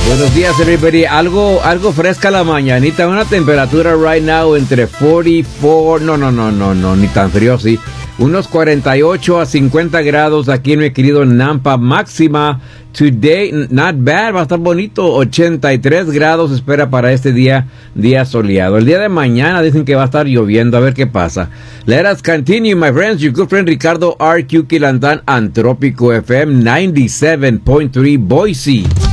Buenos días, everybody. Algo fresca la mañanita. Una temperatura right now entre 44. No, ni tan frío así. Unos 48 a 50 grados aquí en mi querido Nampa. Máxima today, not bad, va a estar bonito. 83 grados espera para este día soleado. El día de mañana dicen que va a estar lloviendo, a ver qué pasa. Let us continue, my friends. Your good friend Ricardo R. Q. Quilantan, Antrópico FM 97.3 Boise.